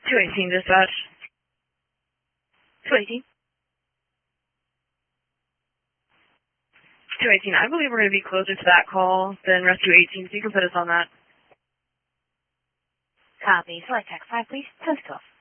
218 dispatch. 218. 218, I believe we're going to be closer to that call than Rescue 18, so you can put us on that. Copy. Select text 5, please. Post off.